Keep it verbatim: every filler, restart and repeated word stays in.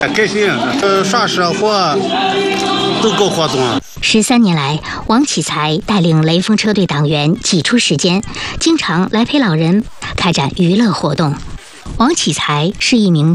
开心，呃，耍社火都搞活动。 十三年来，王启才带领雷锋车队党员挤出时间，经常来陪老人开展娱乐活动。王启才是一名